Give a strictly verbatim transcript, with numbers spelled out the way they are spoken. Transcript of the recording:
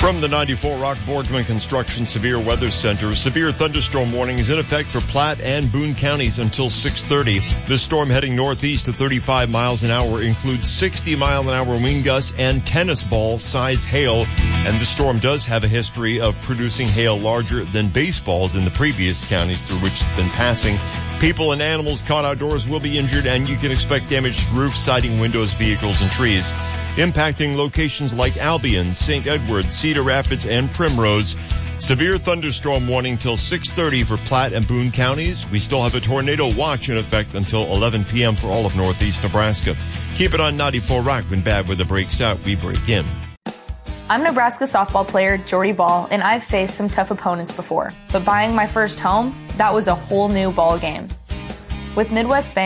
From the ninety-four Rock Boardman Construction Severe Weather Center, severe thunderstorm warning is in effect for Platte and Boone counties until six thirty. This storm heading northeast at thirty-five miles an hour includes sixty mile an hour wind gusts and tennis ball size hail. And the storm does have a history of producing hail larger than baseballs in the previous counties through which it's been passing. People and animals caught outdoors will be injured, and you can expect damaged roofs, siding, windows, vehicles, and trees. Impacting locations like Albion, Saint Edward, Cedar Rapids, and Primrose. Severe thunderstorm warning till six thirty for Platte and Boone counties. We still have a tornado watch in effect until eleven p.m. for all of northeast Nebraska. Keep it on ninety-four Rock. When bad weather breaks out, we break in. I'm Nebraska softball player Jordy Ball, and I've faced some tough opponents before. But buying my first home, that was a whole new ball game. With Midwest Bank,